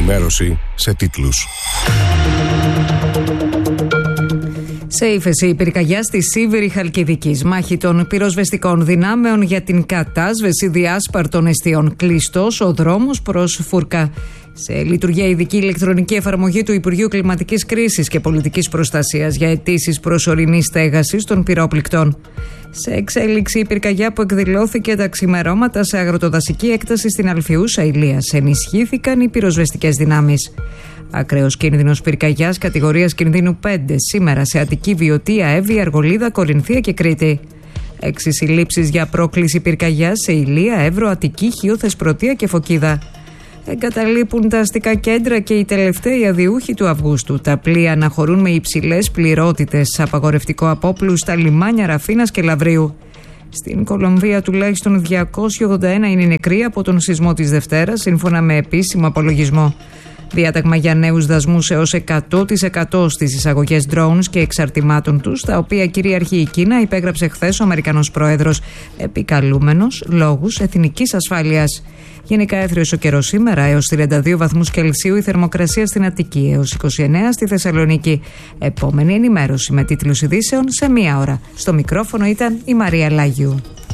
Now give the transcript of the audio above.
Ενημέρωση σε τίτλους. Σε ύφεση η πυρκαγιά στη Σίβηρη Χαλκιδικής. Μάχη των πυροσβεστικών δυνάμεων για την κατάσβεση διάσπαρτων εστιών. Κλειστός ο δρόμος προς Φούρκα. Σε λειτουργία ειδική ηλεκτρονική εφαρμογή του Υπουργείου Κλιματικής Κρίσης και Πολιτικής Προστασίας για αιτήσεις προσωρινής στέγασης των πυρόπληκτων. Σε εξέλιξη η πυρκαγιά που εκδηλώθηκε τα ξημερώματα σε αγροτοδασική έκταση στην Αλφιούσα Ηλίας. Ενισχύθηκαν οι πυροσβεστικές δυνάμεις. Ακραίος κίνδυνος πυρκαγιάς κατηγορίας κινδύνου 5 σήμερα σε Αττική, Βιωτία, Εύβοια, Αργολίδα, Κορινθία και Κρήτη. 6 συλλήψεις για πρόκληση πυρκαγιάς σε Ηλία, Εύρο, Αττική, Χίο, Θεσπρωτεία και Φωκίδα. Εγκαταλείπουν τα αστικά κέντρα και οι τελευταίοι αδιούχοι του Αυγούστου. Τα πλοία αναχωρούν με υψηλές πληρότητες. Απαγορευτικό απόπλου στα λιμάνια Ραφίνας και Λαβρίου. Στην Κολομβία τουλάχιστον 281 είναι νεκροί από τον σεισμό της Δευτέρας, σύμφωνα με επίσημο απολογισμό. Διάταγμα για νέους δασμούς έως 100% στις εισαγωγές drones και εξαρτημάτων τους, τα οποία κυριαρχεί η Κίνα, υπέγραψε χθες ο Αμερικανός πρόεδρος, επικαλούμενος λόγους εθνικής ασφάλειας. Γενικά έθριος ο καιρός σήμερα, έως 32 βαθμούς Κελσίου η θερμοκρασία στην Αττική, έως 29 στη Θεσσαλονίκη. Επόμενη ενημέρωση με τίτλους ειδήσεων σε 1 ώρα. Στο μικρόφωνο ήταν η Μαρία Λάγιου.